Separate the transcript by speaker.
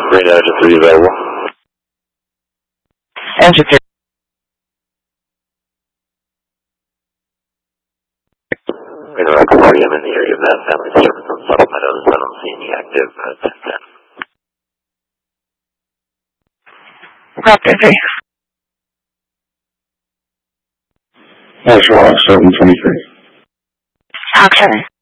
Speaker 1: Marine Engine 3 available.
Speaker 2: Engine 3.
Speaker 1: Marine Rocket 3, I'm in the area of that family service on Subtle Meadows. I don't see any active 1010.
Speaker 2: Rocket 3.
Speaker 3: Marshall 723.
Speaker 2: Okay.